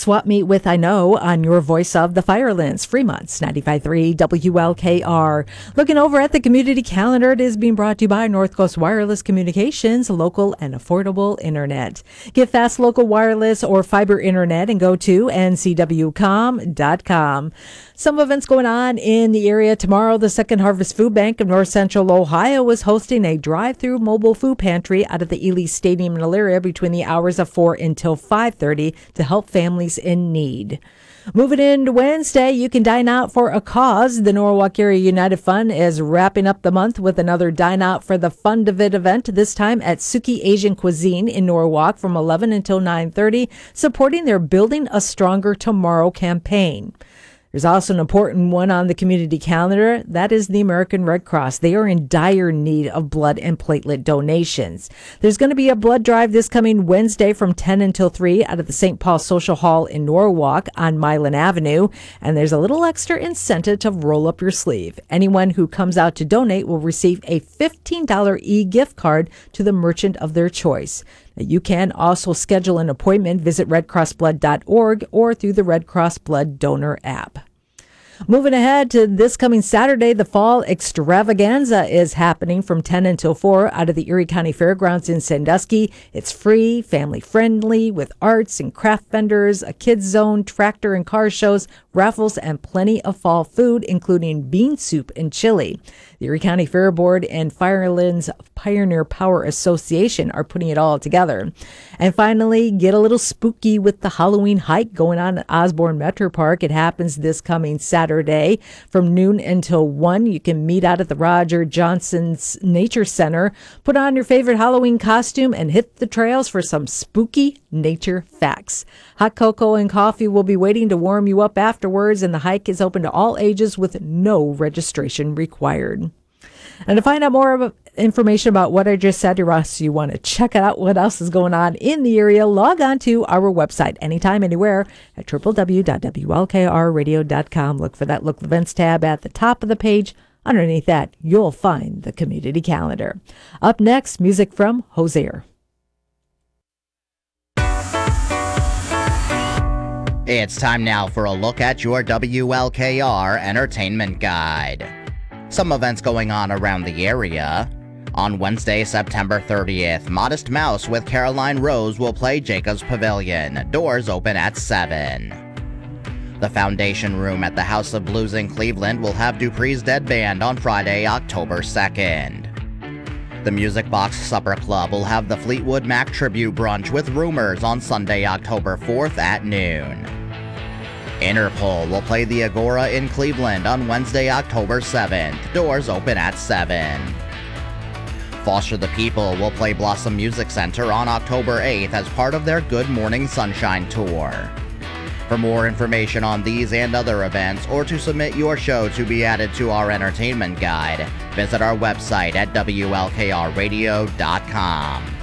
Swap Meet with I Know on your voice of the Firelands, Fremont's 95.3 WLKR. Looking over at the community calendar, it is being brought to you by North Coast Wireless Communications, local and affordable internet. Get fast local wireless or fiber internet and go to ncwcom.com. Some events going on in the area tomorrow. The Second Harvest Food Bank of North Central Ohio is hosting a drive-through mobile food pantry out of the Ely Stadium in Elyria between the hours of 4 until 5:30 to help families in need. Moving into Wednesday, you can dine out for a cause. The Norwalk Area United Fund is wrapping up the month with another dine out for the Fund of It event, this time at Suki Asian Cuisine in Norwalk from 11 until 9:30, supporting their Building a Stronger Tomorrow campaign. There's also an important one on the community calendar. That is the American Red Cross. They are in dire need of blood and platelet donations. There's going to be a blood drive this coming Wednesday from 10 until 3 out of the St. Paul Social Hall in Norwalk on Milan Avenue. And there's a little extra incentive to roll up your sleeve. Anyone who comes out to donate will receive a $15 e-gift card to the merchant of their choice. You can also schedule an appointment. Visit redcrossblood.org or through the Red Cross Blood Donor app. Moving ahead to this coming Saturday, the Fall Extravaganza is happening from 10 until 4 out of the Erie County Fairgrounds in Sandusky. It's free, family friendly, with arts and craft vendors, a kids zone, tractor and car shows, raffles, and plenty of fall food, including bean soup and chili. The Erie County Fair Board and Firelands Pioneer Power Association are putting it all together. And finally, get a little spooky with the Halloween hike going on at Osborne Metro Park. It happens this coming Saturday from noon until 1. You can meet out at the Roger Johnson's Nature Center. Put on your favorite Halloween costume and hit the trails for some spooky nature facts. Hot cocoa and coffee will be waiting to warm you up afterwards, and the hike is open to all ages with no registration required. And to find out more information about what I just said, or else you want to check out what else is going on in the area, log on to our website anytime, anywhere at www.wlkrradio.com. Look for that Local Events tab at the top of the page. Underneath that, you'll find the community calendar. Up next, music from Hozier. It's time now for a look at your WLKR Entertainment Guide. Some events going on around the area. On Wednesday, September 30th, Modest Mouse with Caroline Rose will play Jacob's Pavilion. Doors open at 7. The Foundation Room at the House of Blues in Cleveland will have Dupree's Dead Band on Friday, October 2nd. The Music Box Supper Club will have the Fleetwood Mac Tribute Brunch with Rumors on Sunday, October 4th at noon. Interpol will play the Agora in Cleveland on Wednesday, October 7th. Doors open at 7. Foster the People will play Blossom Music Center on October 8th as part of their Good Morning Sunshine Tour. For more information on these and other events, or to submit your show to be added to our entertainment guide, visit our website at WLKRradio.com.